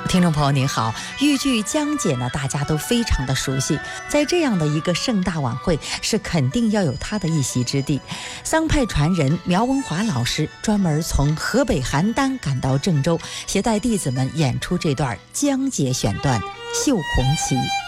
听众朋友您好，豫剧江姐呢，大家都非常的熟悉，在这样的一个盛大晚会，是肯定要有她的一席之地。桑派传人苗文华老师专门从河北邯郸赶到郑州，携带弟子们演出这段江姐选段《绣红旗》。